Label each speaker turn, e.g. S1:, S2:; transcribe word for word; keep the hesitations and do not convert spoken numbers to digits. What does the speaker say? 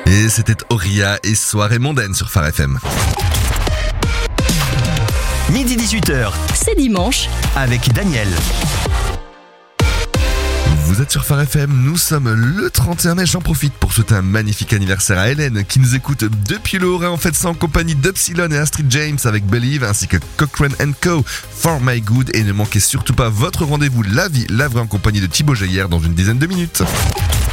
S1: Et c'était Auria et Soirée mondaine sur Phare F M.
S2: Midi dix-huit heures,
S3: C'est dimanche.
S2: avec Daniel.
S1: Vous êtes sur Phare F M, nous sommes le trente et un mai, j'en profite pour souhaiter un magnifique anniversaire à Hélène qui nous écoute depuis le Haut-Rhin. En fait ça en compagnie d'Epsilon et Astrid James avec Believe ainsi que Cochrane and Co For My Good, et ne manquez surtout pas votre rendez-vous La Vie, la vraie en compagnie de Thibaut Jaillère dans une dizaine de minutes.